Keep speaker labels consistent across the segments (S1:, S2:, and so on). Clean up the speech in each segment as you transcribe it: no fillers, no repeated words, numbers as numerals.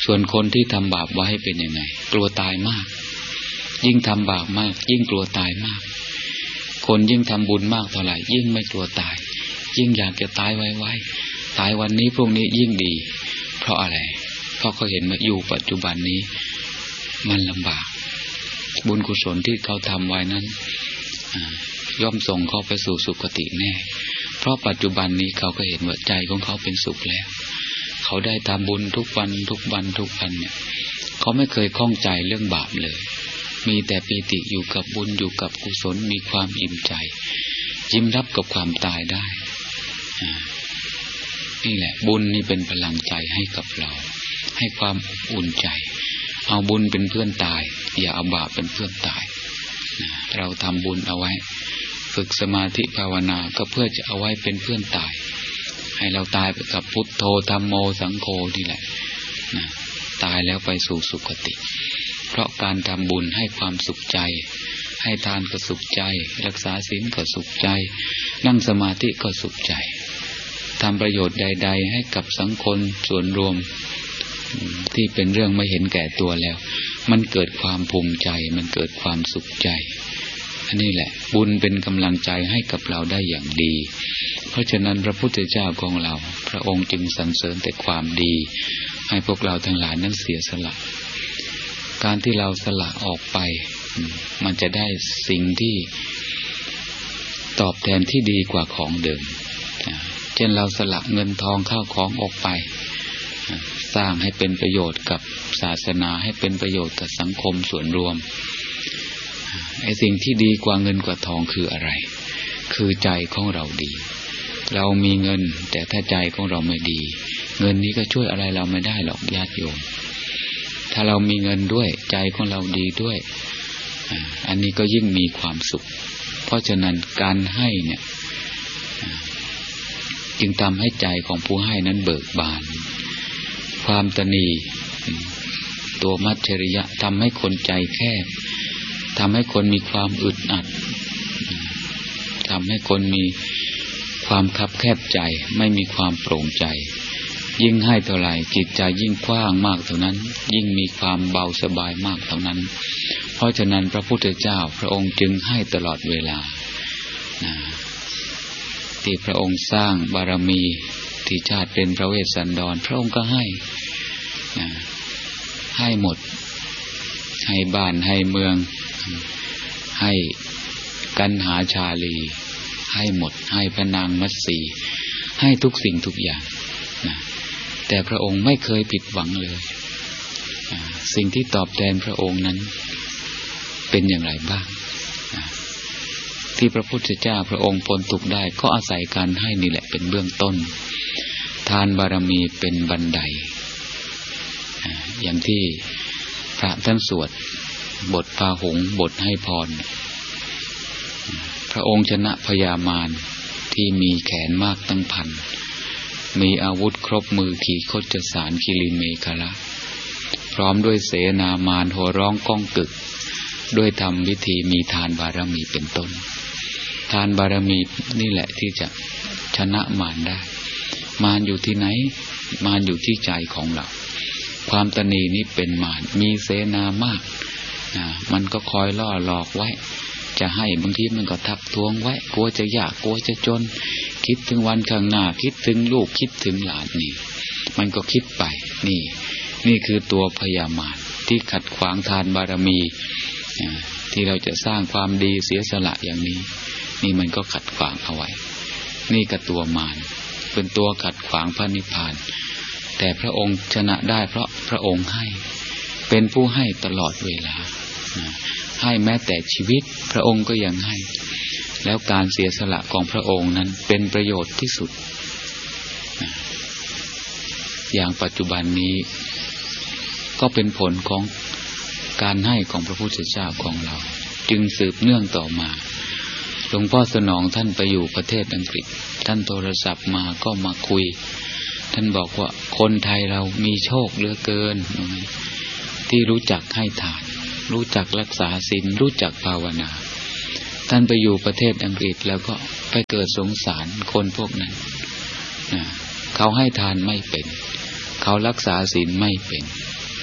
S1: ส่วนคนที่ทำบาปไว้เป็นยังไงกลัวตายมากยิ่งทำบาปมากยิ่งกลัวตายมากคนยิ่งทำบุญมากเท่าไหร่ยิ่งไม่กลัวตายยิ่งอยากจะตายไวๆตายวันนี้พรุ่งนี้ยิ่งดีเพราะอะไรเพราะเขาเห็นว่าอยู่ปัจจุบันนี้มันลำบากบุญกุศลที่เขาทำไว้นั้นย่อมส่งเขาไปสู่สุคติแน่เพราะปัจจุบันนี้เขาก็เห็นว่าใจของเขาเป็นสุขแล้วเขาได้ทำบุญทุกวันเนี่ยเขาไม่เคยข้องใจเรื่องบาปเลยมีแต่ปีติอยู่กับบุญอยู่กับกุศลมีความอิ่มใจยิ้มรับกับความตายได้นี่แหละบุญนี่เป็นพลังใจให้กับเราให้ความอบอุ่นใจเอาบุญเป็นเพื่อนตายอย่าเอาบาปเป็นเพื่อนตายเราทำบุญเอาไว้ฝึกสมาธิภาวนาก็เพื่อจะเอาไว้เป็นเพื่อนตายให้เราตายไปกับพุทโธธัมโมสังโฆนี่แหละตายแล้วไปสู่สุคติเพราะการทำบุญให้ความสุขใจให้ทานก็สุขใจรักษาศีลก็สุขใจนั่งสมาธิก็สุขใจทำประโยชน์ใดๆให้กับสังคมส่วนรวมที่เป็นเรื่องไม่เห็นแก่ตัวแล้วมันเกิดความภูมิใจมันเกิดความสุขใจอันนี้แหละบุญเป็นกำลังใจให้กับเราได้อย่างดีเพราะฉะนั้นพระพุทธเจ้าของเราพระองค์จึงสรรเสริญแต่ความดีให้พวกเราทั้งหลายนั้นเสียสละการที่เราสละออกไปมันจะได้สิ่งที่ตอบแทนที่ดีกว่าของเดิมเช่นเราสละเงินทองข้าวของออกไปสร้างให้เป็นประโยชน์กับศาสนาให้เป็นประโยชน์กับสังคมส่วนรวมไอ้สิ่งที่ดีกว่าเงินกว่าทองคืออะไรคือใจของเราดีเรามีเงินแต่ถ้าใจของเราไม่ดีเงินนี้ก็ช่วยอะไรเราไม่ได้หรอกญาติโยมถ้าเรามีเงินด้วยใจของเราดีด้วยอันนี้ก็ยิ่งมีความสุขเพราะฉะนั้นการให้เนี่ยจึงทำให้ใจของผู้ให้นั้นเบิกบานความตณีตัวมัจฉริยะทำให้คนใจแคบทำให้คนมีความอึดอัดทำให้คนมีความคับแคบใจไม่มีความโปร่งใจยิ่งให้เท่าไหร่จิตใจยิ่งกว้างมากเท่านั้นยิ่งมีความเบาสบายมากเท่านั้นเพราะฉะนั้นพระพุทธเจ้าพระองค์จึงให้ตลอดเวลาที่พระองค์สร้างบารมีที่ชาติเป็นพระเวสสันดรพระองค์ก็ให้หมดให้บ้านให้เมืองให้กันหาชาลีให้หมดให้พระนางมัตสีให้ทุกสิ่งทุกอย่างแต่พระองค์ไม่เคยผิดหวังเลยสิ่งที่ตอบแทนพระองค์นั้นเป็นอย่างไรบ้างที่พระพุทธเจ้าพระองค์พ้นทุกข์ได้ก็อาศัยการให้นี่แหละเป็นเบื้องต้นทานบารมีเป็นบันไดอย่างที่พระท่านสวดบทพาหุงบทให้พรพระองค์ชนะพญามารที่มีแขนมากตั้งพันมีอาวุธครบมือขี่คชสารคิริเมฆละพร้อมด้วยเสนามารโห่ร้องก้องกึกด้วยทำวิธีมีทานบารมีเป็นต้นทานบารมีนี่แหละที่จะชนะมารได้มารอยู่ที่ไหนมารอยู่ที่ใจของเราความตนีนี้เป็นมารมีเสนามากมันก็คอยล่อหลอกไว้จะให้บางทีมันก็ทักท้วงไว้กลัวจะยากกลัวจะจนคิดถึงวันข้างหน้าคิดถึงลูกคิดถึงหลานนี่มันก็คิดไปนี่คือตัวพยามารที่ขัดขวางทานบารมีที่เราจะสร้างความดีเสียสละอย่างนี้นี่มันก็ขัดขวางเอาไว้นี่ก็ตัวมารเป็นตัวขัดขวางพระนิพพานแต่พระองค์ชนะได้เพราะพระองค์ให้เป็นผู้ให้ตลอดเวลาให้แม้แต่ชีวิตพระองค์ก็ยังให้แล้วการเสียสละของพระองค์นั้นเป็นประโยชน์ที่สุดอย่างปัจจุบันนี้ก็เป็นผลของการให้ของพระพุทธเจ้าของเราจึงสืบเนื่องต่อมาหลวงพ่อสนองท่านไปอยู่ประเทศอังกฤษท่านโทรศัพท์มาก็มาคุยท่านบอกว่าคนไทยเรามีโชคเหลือเกินที่รู้จักให้ทานรู้จักรักษาศีลรู้จักภาวนาท่านไปอยู่ประเทศอังกฤษแล้วก็ไปเกิดสงสารคนพวกนั้นเขาให้ทานไม่เป็นเขารักษาศีลไม่เป็น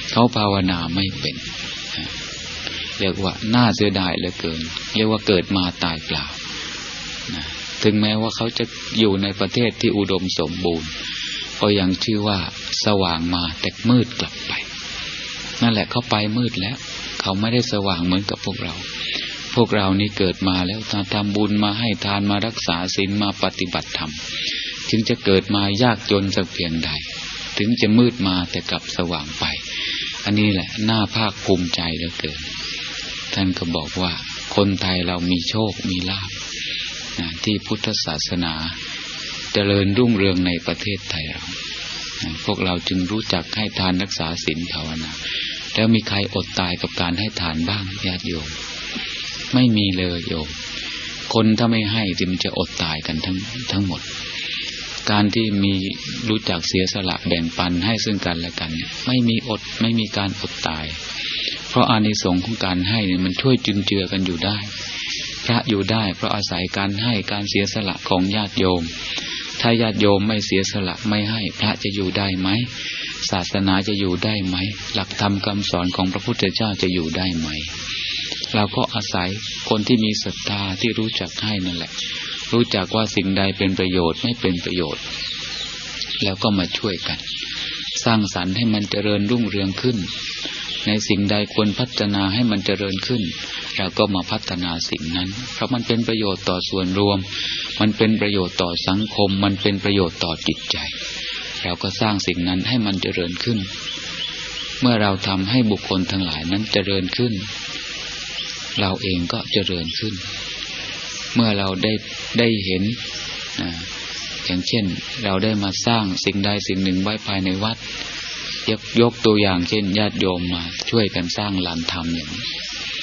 S1: เขาภาวนาไม่เป็นเรียกว่าน่าเสียดายเหลือเกินเรียกว่าเกิดมาตายเปล่าถึงแม้ว่าเขาจะอยู่ในประเทศที่อุดมสมบูรณ์ก็ยังชื่อว่าสว่างมาแต่มืดกลับไปนั่นแหละเขาไปมืดแล้วเขาไม่ได้สว่างเหมือนกับพวกเรานี่เกิดมาแล้วทำบุญมาให้ทานมารักษาศีลมาปฏิบัติธรรมถึงจะเกิดมายากจนสักเพียงใดถึงจะมืดมาแต่กลับสว่างไปอันนี้แหละน่าภาคภูมิใจเหลือเกินท่านก็บอกว่าคนไทยเรามีโชคมีลาภที่พุทธศาสนาเจริญรุ่งเรืองในประเทศไทยเราพวกเราจึงรู้จักให้ทานรักษาศีลภาวนาแล้วมีใครอดตายกับการให้ทานบ้างญาติโยมไม่มีเลยโยมคนถ้าไม่ให้ที่มันจะอดตายกันทั้งหมดการที่มีรู้จักเสียสละแบ่งปันให้ซึ่งกันและกันไม่มีการอดตายเพราะอานิสงส์ของการให้เนี่ยมันช่วยจุนเจือกันอยู่ได้พระอยู่ได้เพราะอาศัยการให้การเสียสละของญาติโยมถ้าญาติโยมไม่เสียสละไม่ให้พระจะอยู่ได้ไหมศาสนาจะอยู่ได้ไหมหลักธรรมคำสอนของพระพุทธเจ้าจะอยู่ได้ไหมเราก็อาศัยคนที่มีศรัทธาที่รู้จักให้นั่นแหละรู้จักว่าสิ่งใดเป็นประโยชน์ไม่เป็นประโยชน์แล้วก็มาช่วยกันสร้างสรรค์ให้มันเจริญรุ่งเรืองขึ้นในสิ่งใดควรพัฒนาให้มันเจริญขึ้นเราก็มาพัฒนาสิ่งนั้นเพราะมันเป็นประโยชน์ต่อส่วนรวมมันเป็นประโยชน์ต่อสังคมมันเป็นประโยชน์ต่อจิตใจเราก็สร้างสิ่งนั้นให้มันเจริญขึ้นเมื่อเราทำให้บุคคลทั้งหลายนั้นเจริญขึ้นเราเองก็เจริญขึ้นเมื่อเราได้เห็นอย่างเช่นเราได้มาสร้างสิ่งใดสิ่งหนึ่งไว้ภายในวัดยกตัวอย่างเช่นญาติโยมมาช่วยกันสร้างลานธรรมอย่างนี้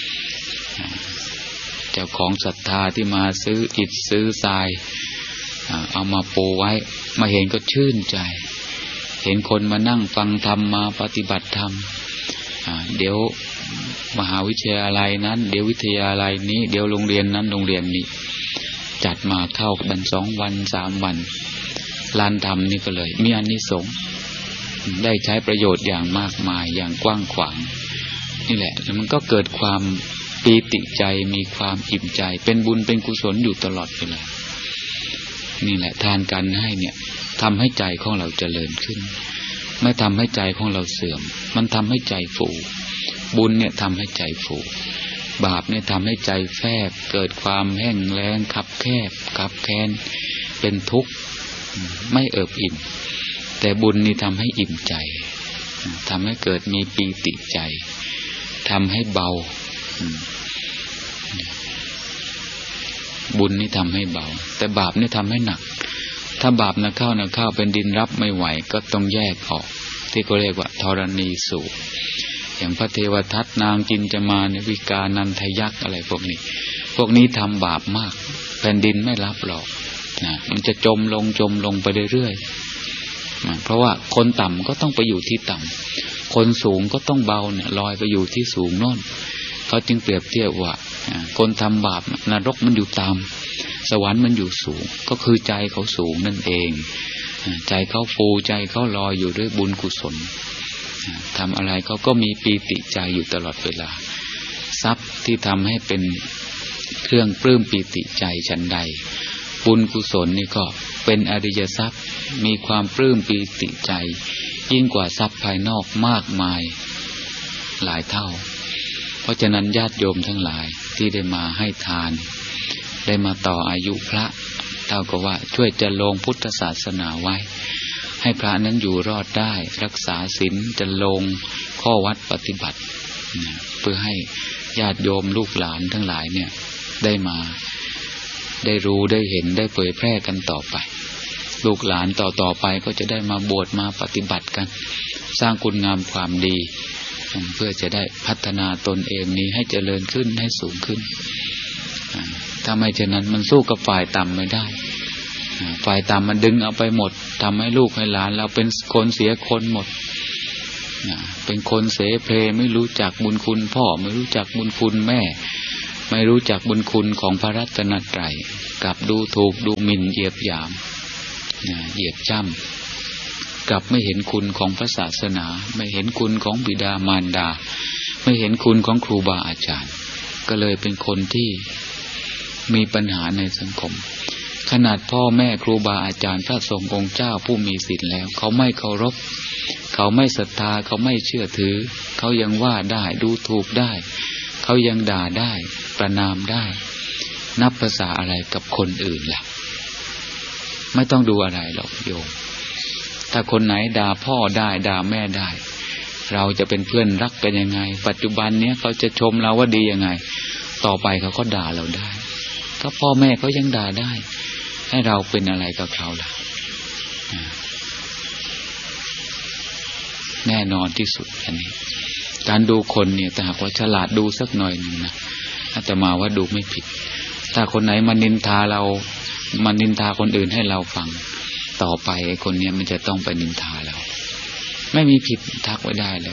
S1: เจ้าของศรัทธาที่มาซื้ออิฐซื้อทรายเอามาปูไว้มาเห็นก็ชื่นใจเห็นคนมานั่งฟังธรรมมาปฏิบัติธรรมเดี๋ยวมหาวิทยาลัยนั้นเดี๋ยววิทยาลัยนี้เดี๋ยวโรงเรียนนั้นโรงเรียนนี้จัดมาเข้ากัน2 วัน3 วันลานธรรมนี่ก็เลยมีอานิสงส์ได้ใช้ประโยชน์อย่างมากมายอย่างกว้างขวางนี่แหละมันก็เกิดความปีติใจมีความอิ่มใจเป็นบุญเป็นกุศลอยู่ตลอดเวลานี่แหละทานกันให้เนี่ยทำให้ใจของเราเจริญขึ้นไม่ทำให้ใจของเราเสื่อมมันทำให้ใจฟูบุญเนี่ยทำให้ใจฟูบาปเนี่ยทำให้ใจแฟบเกิดความแห้งแล้งคับแคบคับแค้นเป็นทุกข์ไม่เอิบอิ่มแต่บุญนี่ทำให้อิ่มใจทำให้เกิดมีปีติใจทำให้เบาบุญนี่ทำให้เบาแต่บาปนี่ทำให้หนักถ้าบาปนะเข้าเป็นดินรับไม่ไหวก็ต้องแยกออกที่เขาเรียกว่าธรณีสูบอย่างพระเทวทัตนางจินจามานวิกานันทยักษ์อะไรพวกนี้ทำบาปมากแผ่นดินไม่รับหรอกนะมันจะจมลงไปเรื่อยๆเพราะว่าคนต่ำก็ต้องไปอยู่ที่ต่ำคนสูงก็ต้องเบาเนี่ยลอยไปอยู่ที่สูงโน่นเขาจึงเปรียบเทียบว่าคนทำบาปนรกมันอยู่ต่ำสวรรค์มันอยู่สูงก็คือใจเขาสูงนั่นเองใจเขาฟูใจเขาลอยอยู่ด้วยบุญกุศลทำอะไรเขาก็มีปีติใจอยู่ตลอดเวลาทรัพย์ที่ทำให้เป็นเครื่องปลื้มปีติใจฉันใดบุญกุศลนี่ก็เป็นอริยทรัพย์มีความปลื้มปีติใจยิ่งกว่าทรัพย์ภายนอกมากมายหลายเท่าเพราะฉะนั้นญาติโยมทั้งหลายที่ได้มาให้ทานได้มาต่ออายุพระเท่ากับว่าช่วยจะลงพุทธศาสนาไว้ให้พระนั้นอยู่รอดได้รักษาศีลจะลงข้อวัดปฏิบัติเพื่อให้ญาติโยมลูกหลานทั้งหลายเนี่ยได้มาได้รู้ได้เห็นได้เผยแพร่กันต่อไปลูกหลานต่อไปก็จะได้มาบวชมาปฏิบัติกันสร้างคุณงามความดีเพื่อจะได้พัฒนาตนเองนี้ให้เจริญขึ้นให้สูงขึ้นถ้าไม่เช่นนั้นมันสู้กับฝ่ายต่ำไม่ได้ฝ่ายต่ำมันดึงเอาไปหมดทำให้ลูกให้หลานเราเป็นคนเสียคนหมดเป็นคนเสเพไม่รู้จักบุญคุณพ่อไม่รู้จักบุญคุณแม่ไม่รู้จักบุญคุณของพระรัตนตรัยกลับดูถูกดูหมิ่นเหยียบหยามเหยียบจ้กลับไม่เห็นคุณของพระศาสนาไม่เห็นคุณของบิดามารดาไม่เห็นคุณของครูบาอาจารย์ก็เลยเป็นคนที่มีปัญหาในสังคมขนาดพ่อแม่ครูบาอาจารย์พระสงฆ์องค์เจ้าผู้มีศีลแล้วเขาไม่เคารพเขาไม่ศรัทธาเขาไม่เชื่อถือเขายังว่าได้ดูถูกได้เขายังด่าได้ประณามได้นับภาษาอะไรกับคนอื่นล่ะไม่ต้องดูอะไรหรอกโยมถ้าคนไหนด่าพ่อได้ด่าแม่ได้เราจะเป็นเพื่อนรักกันยังไงปัจจุบันเนี้ยเขาจะชมเราว่าดียังไงต่อไปเขาก็ด่าเราได้ก็พ่อแม่เขายังด่าได้ให้เราเป็นอะไรกับเขาล่ะแน่นอนที่สุดอันนี้การดูคนเนี่ยแต่หากว่าฉลาดดูสักหน่อยนึงนะอาตมาว่าดูไม่ผิดถ้าคนไหนมานินทาเรามานินทาคนอื่นให้เราฟังต่อไปไอ้คนเนี้ยมันจะต้องไปนินทาเราไม่มีผิดทักไว้ได้เลย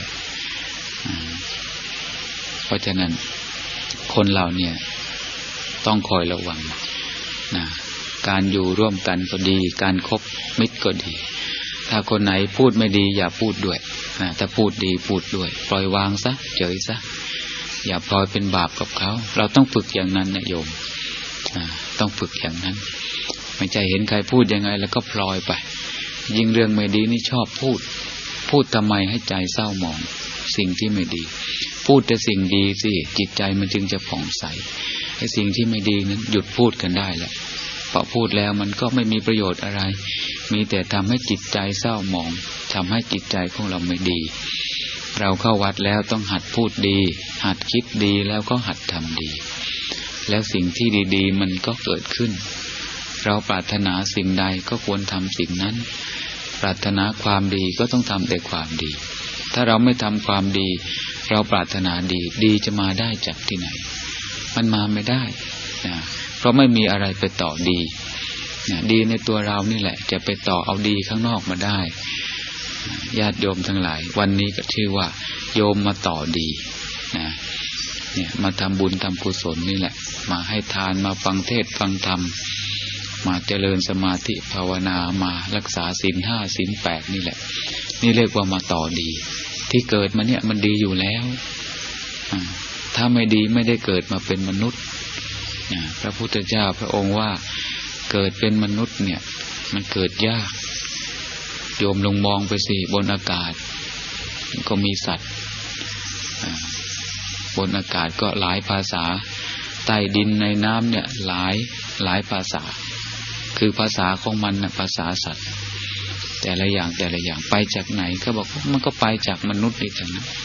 S1: เพราะฉะนั้นคนเราเนี่ยต้องคอยระวังนะการอยู่ร่วมกันก็ดีการคบมิตรก็ดีถ้าคนไหนพูดไม่ดีอย่าพูดด้วยนะถ้าพูดดีพูดด้วยปล่อยวางซะเฉยซะอย่าพลอยเป็นบาปกับเขาเราต้องฝึกอย่างนั้นนะโยมต้องฝึกอย่างนั้นไม่ใช่เห็นใครพูดยังไงแล้วก็พลอยไปยิ่งเรื่องไม่ดีนี่ชอบพูดทำไมให้ใจเศร้าหมองสิ่งที่ไม่ดีพูดแต่สิ่งดีสิจิตใจมันจึงจะผ่องใสไอ้สิ่งที่ไม่ดีนั้นหยุดพูดกันได้แหละเพราะพูดแล้วมันก็ไม่มีประโยชน์อะไรมีแต่ทำให้จิตใจเศร้าหมองทำให้จิตใจของเราไม่ดีเราเข้าวัดแล้วต้องหัดพูดดีหัดคิดดีแล้วก็หัดทำดีแล้วสิ่งที่ดีๆมันก็เกิดขึ้นเราปรารถนาสิ่งใดก็ควรทำสิ่งนั้นปรารถนาความดีก็ต้องทำแต่ความดีถ้าเราไม่ทำความดีเราปรารถนาดีจะมาได้จากที่ไหนมันมาไม่ได้นะเพราะไม่มีอะไรไปต่อดีนะดีในตัวเรานี่แหละจะไปต่อเอาดีข้างนอกมาได้ญาติโยมทั้งหลายวันนี้ก็ชื่อว่าโยมมาต่อดีนะเนี่ยมาทำบุญทำกุศลนี่แหละมาให้ทานมาฟังเทศน์ฟังธรรมมาเจริญสมาธิภาวนามารักษาศีล 5 ศีล 8นี่แหละนี่เรียกว่ามาต่อดีที่เกิดมาเนี่ยมันดีอยู่แล้วถ้าไม่ดีไม่ได้เกิดมาเป็นมนุษย์พระพุทธเจ้าพระองค์ว่าเกิดเป็นมนุษย์เนี่ยมันเกิดยากโยมลงมองไปสิบนอากาศก็มีสัตว์บนอากาศก็หลายภาษาใต้ดินในน้ำเนี่ยหลายภาษาคือภาษาของมันนะภาษาสัตว์แต่ละอย่างไปจากไหนก็บอกมันก็ไปจากมนุษย์นี่ทั้งนั้น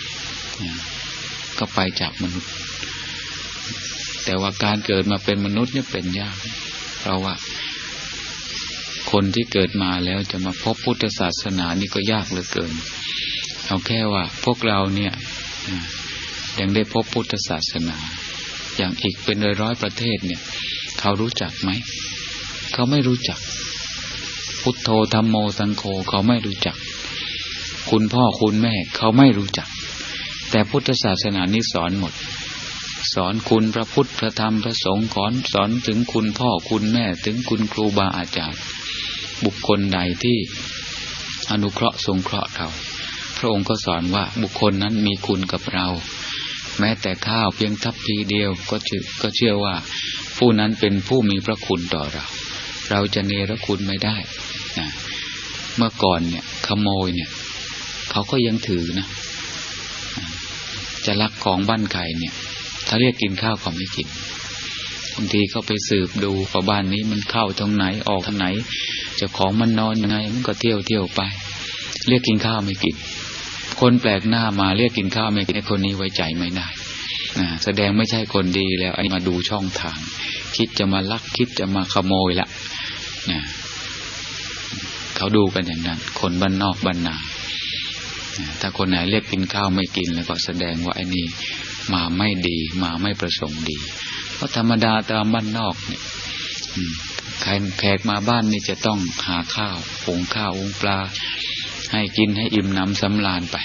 S1: ก็ไปจากมนุษย์แต่ว่าการเกิดมาเป็นมนุษย์เนี่ยเป็นยากเพราะว่าคนที่เกิดมาแล้วจะมาพบพุทธศาสนานี่ก็ยากเหลือเกินเอาแค่ว่าพวกเราเนี่ยยังได้พบพุทธศาสนาอย่างอีกเป็นร้อยประเทศเนี่ยเขารู้จักไหมเขาไม่รู้จักพุทโธธัมโมสังโฆเขาไม่รู้จักคุณพ่อคุณแม่เขาไม่รู้จักแต่พุทธศาสนานี้สอนหมดสอนคุณพระพุทธพระธรรมพระสงฆ์สอนถึงคุณพ่อคุณแม่ถึงคุณครูบาอาจารย์บุคคลใดที่อนุเคราะห์สงเคราะห์เราพระองค์ก็สอนว่าบุคคลนั้นมีคุณกับเราแม้แต่ข้าวเพียงทัพพีเดียวก็เชื่อว่าผู้นั้นเป็นผู้มีพระคุณต่อเราจะเนรคุณไม่ได้นะเมื่อก่อนเนี่ยขโมยเนี่ยเขาก็ยังถือนะจะลักของบ้านใครเนี่ยถ้าเรียกกินข้าวเขาไม่กินบางทีเขาไปสืบดูว่าบ้านนี้มันเข้าทางไหนออกทางไหนเจ้าของมันนอนยังไงมันก็เที่ยวไปเรียกกินข้าวไม่กินคนแปลกหน้ามาเรียกกินข้าวไม่กินไอ้คนนี้ไว้ใจไม่ได้แสดงไม่ใช่คนดีแล้วไอ้มาดูช่องทางคิดจะมาลักคิดจะมาขโมยละนะเขาดูกันอย่างนั้นคนบ้านนอกบ้านนาถ้าคนไหนเรียกกินข้าวไม่กินแล้วก็แสดงว่าไอ้นี่มาไม่ดีมาไม่ประสงค์ดีเพราะธรรมดาตามบ้านนอกเนี่ยแขกมาบ้านนี่จะต้องหาข้าวหุงข้าวหุงปลาให้กินให้อิ่มหนำสำราญไป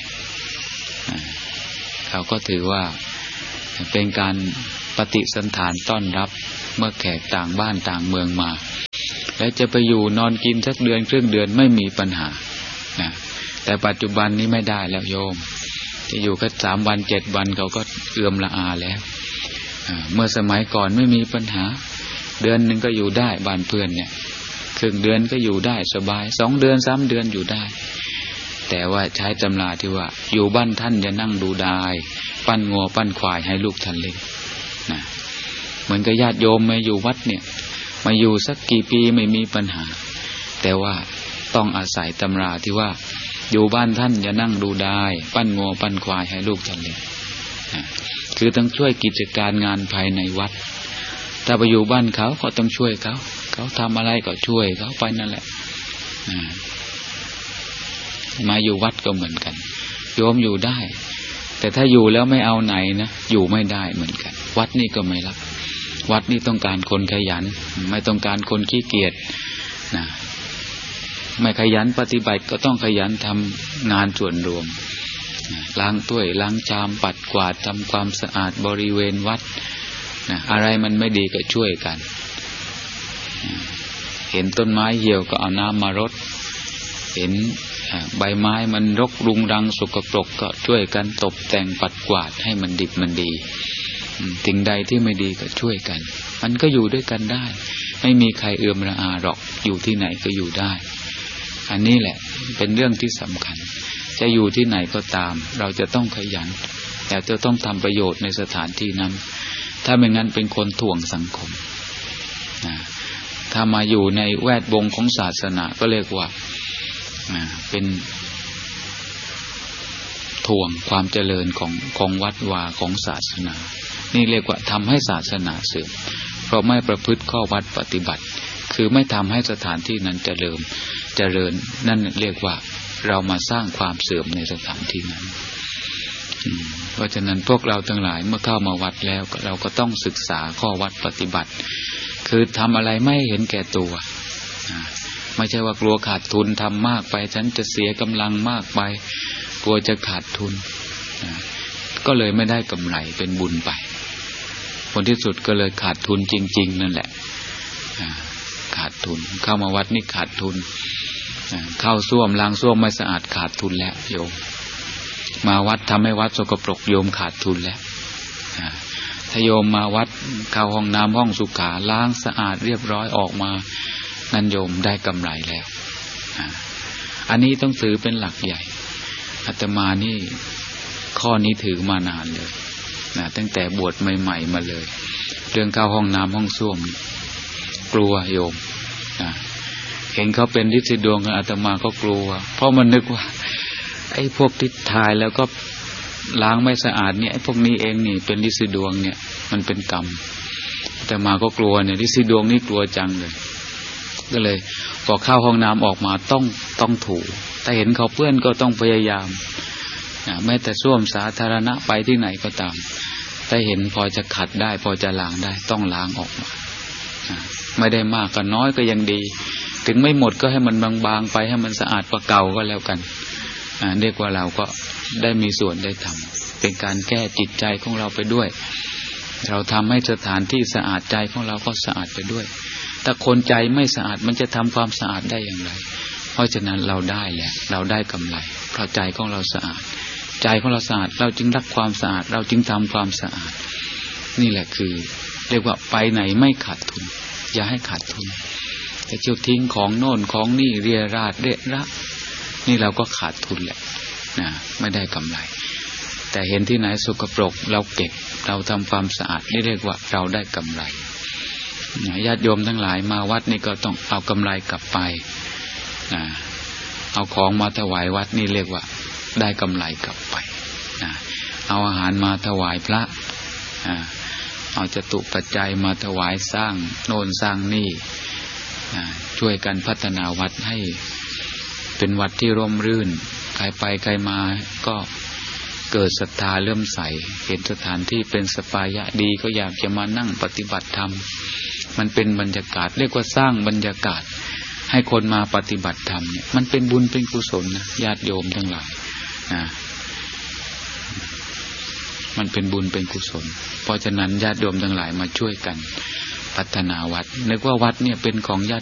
S1: เขาก็ถือว่าเป็นการปฏิสันถานต้อนรับเมื่อแขกต่างบ้านต่างเมืองมาแล้วจะไปอยู่นอนกินสักเดือนครึ่งเดือนไม่มีปัญหานะแต่ปัจจุบันนี้ไม่ได้แล้วโยมจะอยู่แค่3 วัน 7 วันเขาก็เอือมละอาแล้วเมื่อสมัยก่อนไม่มีปัญหาเดือนหนึ่งก็อยู่ได้บ้านเพื่อนเนี่ยครึ่งเดือนก็อยู่ได้สบาย2 เดือน 3 เดือนอยู่ได้แต่ว่าใช้ตำราที่ว่าอยู่บ้านท่านอย่านั่งดูดายปั้นงัวปั้นควายให้ลูกท่านเล่นนะเหมือนกับญาติโยมมาอยู่วัดเนี่ยมาอยู่สักกี่ปีไม่มีปัญหาแต่ว่าต้องอาศัยตำราที่ว่าอยู่บ้านท่านอย่านั่งดูดายปั้นงัวปั้นควายให้ลูกท่านเล่นนะคือต้องช่วยกิจการงานภายในวัดถ้าไปอยู่บ้านเขาก็ต้องช่วยเขาทำอะไรก็ช่วยเขาไปนั่นแหละมาอยู่วัดก็เหมือนกันโยมอยู่ได้แต่ถ้าอยู่แล้วไม่เอาไหนนะอยู่ไม่ได้เหมือนกันวัดนี่ก็ไม่รับวัดนี่ต้องการคนขยันไม่ต้องการคนขี้เกียจนะไม่ขยันปฏิบัติก็ต้องขยันทำงานส่วนรวมล้างถ้วยล้างชามปัดกวาดทำความสะอาดบริเวณวัดนะอะไรมันไม่ดีก็ช่วยกันเห็นต้นไม้เหี่ยวก็เอาน้ำมารดเห็นใบไม้มันรกรุงรังสกปรกก็ช่วยกันตบแต่งปัดกวาดให้มันดิบมันดีสิ่งใดที่ไม่ดีก็ช่วยกันมันก็อยู่ด้วยกันได้ไม่มีใครเอือมระอาหรอกอยู่ที่ไหนก็อยู่ได้อันนี้แหละเป็นเรื่องที่สำคัญจะอยู่ที่ไหนก็ตามเราจะต้องขยันแต่จะต้องทำประโยชน์ในสถานที่นั้นถ้าไม่งั้นเป็นคนถ่วงสังคมถ้ามาอยู่ในแวดวงของศาสนาก็เรียกว่าเป็นถ่วงความเจริญของวัดวาของศาสนานี่เรียกว่าทำให้ศาสนาเสื่อมเพราะไม่ประพฤติข้อวัดปฏิบัติคือไม่ทำให้สถานที่นั้นเจริญนั่นเรียกว่าเรามาสร้างความเสื่อมในสถานที่นั้นเพราะฉะนั้นพวกเราทั้งหลายเมื่อเข้ามาวัดแล้วเราก็ต้องศึกษาข้อวัดปฏิบัติคือทำอะไรไม่เห็นแก่ตัวไม่ใช่ว่ากลัวขาดทุนทำมากไปฉันจะเสียกำลังมากไปกลัวจะขาดทุนก็เลยไม่ได้กำไรเป็นบุญไปผลที่สุดก็เลยขาดทุนจริงๆนั่นแหละขาดทุนเข้ามาวัดนี่ขาดทุนเข้าส้วมล้างส้วมไม่สะอาดขาดทุนแล้วโยมมาวัดทำให้วัดสกปรกโยมขาดทุนแล้วถ้าโยมมาวัดเข้าห้องน้ำห้องสุขาล้างสะอาดเรียบร้อยออกมานั่นโยมได้กำไรแล้วอันนี้ต้องถือเป็นหลักใหญ่อาตมานี่ข้อนี้ถือมานานเลยตั้งแต่บวชใหม่ๆมาเลยเรื่องเข้าห้องน้ำห้องส้วมกลัวโยมเห็นเขาเป็นฤทธิ์ดวงกันอาตมาก็กลัวเพราะมันนึกว่าไอ้พวกที่ทายแล้วก็ล้างไม่สะอาดเนี่ยไอ้พวกนี้เองนี่เป็นฤทธิ์ดวงเนี่ยมันเป็นกรรมอาตมาก็กลัวเนี่ยฤทธิ์ดวงนี่กลัวจังเลยก็เลยพอเข้าห้องน้ำออกมาต้องถูถ้าเห็นเขาเปื้อนก็ต้องพยายามแม้แต่ส้วมสาธารณะไปที่ไหนก็ตามถ้าเห็นพอจะขัดได้พอจะล้างได้ต้องล้างออกมาไม่ได้มากก็น้อยก็ยังดีถึงไม่หมดก็ให้มันบางๆไปให้มันสะอาดกว่าเก่าก็แล้วกันเรียกว่าเราก็ได้มีส่วนได้ทำเป็นการแก้จิตใจของเราไปด้วยเราทำให้สถานที่สะอาดใจของเราก็สะอาดไปด้วยถ้าคนใจไม่สะอาดมันจะทำความสะอาดได้อย่างไรเพราะฉะนั้นเราได้แหละเราได้กำไรเพราะใจของเราสะอาดใจของเราสะอาดเราจึงรักความสะอาดเราจึงทำความสะอาดนี่แหละคือเรียกว่าไปไหนไม่ขาดทุนอย่าให้ขาดทุนแต่เที่ยวทิ้งของโน่นของนี่เรียราดเละระนี่เราก็ขาดทุนแหละไม่ได้กำไรแต่เห็นที่ไหนสกปรกเราเก็บเราทำความสะอาดนี่เรียกว่าเราได้กำไรญาติโยมทั้งหลายมาวัดนี่ก็ต้องเอากำไรกลับไปเอาของมาถวายวัดนี่เรียกว่าได้กำไรกลับไปเอาอาหารมาถวายพระเอาจตุปัจจัยมาถวายสร้างโน่นสร้างนี่ช่วยกันพัฒนาวัดให้เป็นวัดที่ร่มรื่นใครไปใครมาก็เกิดศรัทธาเลื่อมใสเห็นสถานที่เป็นสปายะดีก็อยากจะมานั่งปฏิบัติธรรมมันเป็นบรรยากาศเรียกว่าสร้างบรรยากาศให้คนมาปฏิบัติธรรมเนี่ยมันเป็นบุญเป็นกุศลนะญาติโยมทั้งหลายมันเป็นบุญเป็นกุศลเพราะฉะนั้นญาติโยมทั้งหลายมาช่วยกันพัฒนาวัดนึกว่าวัดเนี่ยเป็นของญา